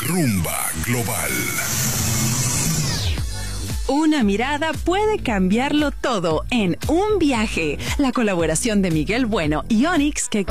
Rumba Global. Una mirada puede cambiarlo todo en un viaje. La colaboración de Miguel Bueno y Onyx que